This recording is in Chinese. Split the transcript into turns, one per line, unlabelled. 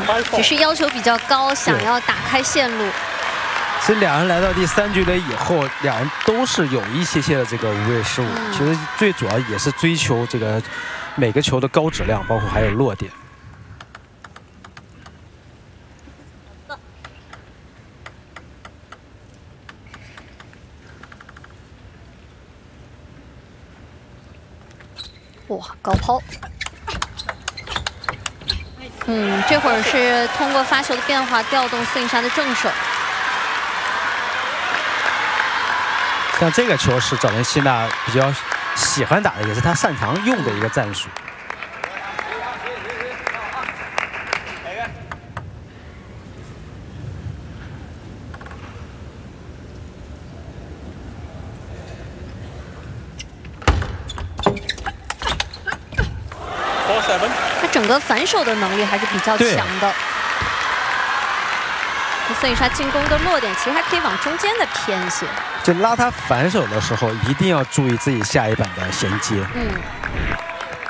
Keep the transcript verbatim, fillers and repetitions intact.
嗯，只是要求比较高，想要打开线路。
其实两人来到第三局了以后，两人都是有一些些的这个无谓失误。嗯、其实最主要也是追求这个每个球的高质量，包括还有落点。
哇，高抛！嗯，这会儿是通过发球的变化调动孙颖莎的正手。
像这个球是早田希娜比较喜欢打的，也是她擅长用的一个战术。
他整个反手的能力还是比较强的。孙颖莎进攻的落点其实还可以往中间的偏一些。
就拉他反手的时候，一定要注意自己下一板的衔接。
嗯。